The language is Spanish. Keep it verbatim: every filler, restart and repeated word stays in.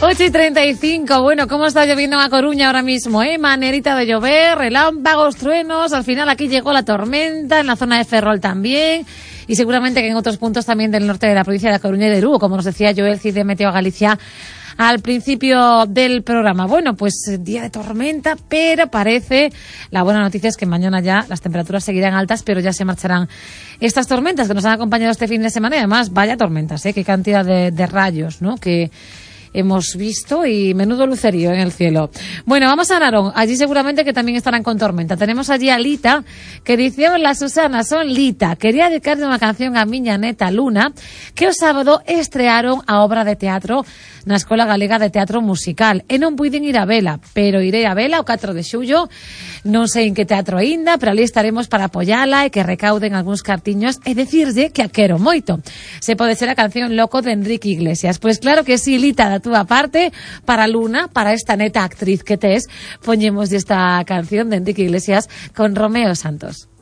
ocho y treinta y cinco, bueno, ¿cómo está lloviendo en A Coruña ahora mismo? ¿Eh? Manerita de llover, relámpagos, truenos, al final aquí llegó la tormenta, en la zona de Ferrol también, y seguramente que en otros puntos también del norte de la provincia de A Coruña y de Lugo, como nos decía Joel Cid de Meteo Galicia al principio del programa. Bueno, pues día de tormenta, pero parece, la buena noticia es que mañana ya las temperaturas seguirán altas, pero ya se marcharán estas tormentas que nos han acompañado este fin de semana, y además vaya tormentas, ¿eh? Qué cantidad de, de rayos, ¿no? Que hemos visto, y menudo lucerío en el cielo. Bueno, vamos a Narón. Allí seguramente que también estarán con tormenta. Tenemos allí a Lita, que dice: hola Susana, son Lita. Quería dedicarle una canción a miña neta Luna, que o sábado estrearon a obra de teatro na Escola Galega de Teatro Musical. E non puiden ir a vela, pero irei a vela o catro de xullo. Non sei en que teatro aínda, pero ali estaremos para apoyala e que recauden algúns cartiños e decirlle que a quero moito. Se pode ser a canción Loco de Enrique Iglesias. Pois claro que sí, Lita, da túa parte, para Luna, para esta neta actriz que tes, poñemos esta canción de Enrique Iglesias con Romeo Santos.